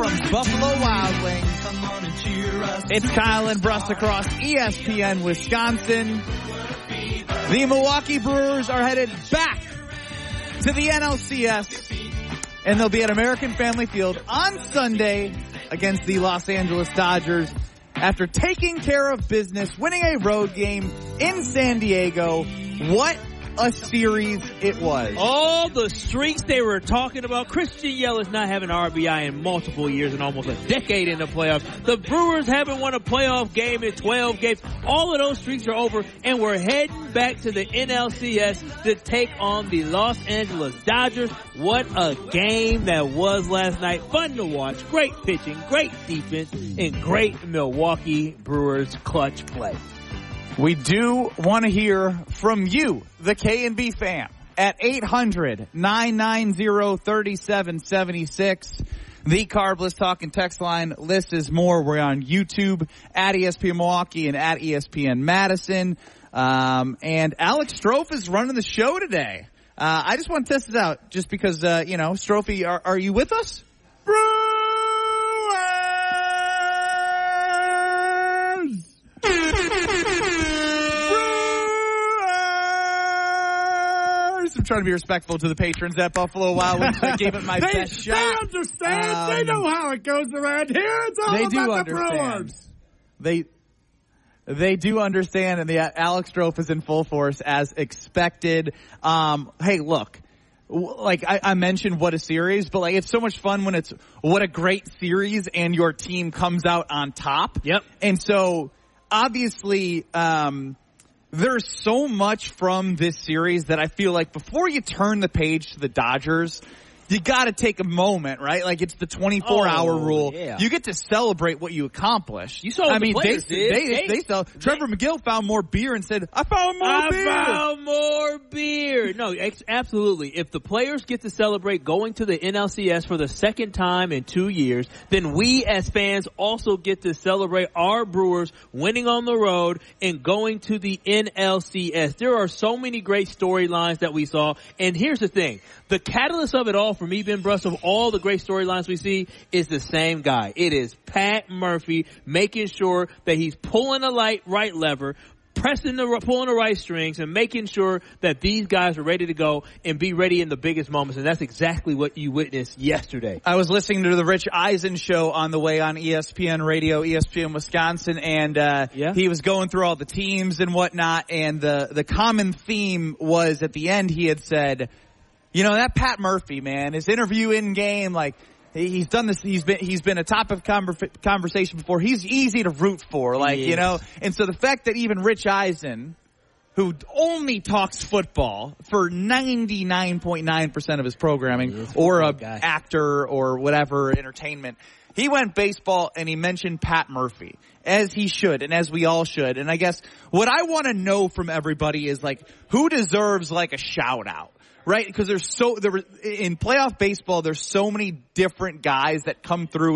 from Buffalo Wild Wings. It's Kyle and Bruss across ESPN Wisconsin. The Milwaukee Brewers are headed back to the NLCS, and they'll be at American Family Field on Sunday against the Los Angeles Dodgers after taking care of business, winning a road game in San Diego. What a series it was. All the streaks they were talking about. Christian Yelich not having RBI in multiple years and almost a decade in the playoffs. The Brewers haven't won a playoff game in 12 games. All of those streaks are over, and we're heading back to the NLCS to take on the Los Angeles Dodgers. What a game that was last night. Fun to watch. Great pitching, great defense, and great Milwaukee Brewers clutch play. We do want to hear from you, the K&B fam, at 800-990-3776. The Carbless Talk and Text line. List is more. We're on YouTube at ESPN Milwaukee and at ESPN Madison. And Alex Strofe is running the show today. I just want to test it out just because, Strophe, are you with us? I'm trying to be respectful to the patrons at Buffalo Wild Wings. I gave it my best shot. They understand. They know how it goes around here. It's all about the Brewers. They do understand, and the Alex Strofe is in full force as expected. Hey, look, like I mentioned, what a series, but like it's so much fun when it's what a great series and your team comes out on top. Yep. And so obviously, there's so much from this series that I feel like before you turn the page to the Dodgers, you got to take a moment, right? Like it's the 24-hour rule. Yeah. You get to celebrate what you accomplished. You saw what the players did. Trevor McGill found more beer and said, I found more beer. No, absolutely. If the players get to celebrate going to the NLCS for the second time in 2 years, then we as fans also get to celebrate our Brewers winning on the road and going to the NLCS. There are so many great storylines that we saw. And here's the thing. The catalyst of it all for me, Ben Bruss, of all the great storylines we see is the same guy. It is Pat Murphy making sure that he's pulling the right lever, pulling the right strings, and making sure that these guys are ready to go and be ready in the biggest moments. And that's exactly what you witnessed yesterday. I was listening to the Rich Eisen show on the way on ESPN Radio, ESPN Wisconsin, and he was going through all the teams and whatnot. And the common theme was at the end he had said, you know, that Pat Murphy, man, his interview in game, like he's done this. He's been a topic of conversation before. He's easy to root for, you know. And so the fact that even Rich Eisen, who only talks football for 99.9% of his programming, or a actor or whatever entertainment, he went baseball and he mentioned Pat Murphy, as he should and as we all should. And I guess what I want to know from everybody is like who deserves like a shout out. Right, because in playoff baseball, there's so many different guys that come through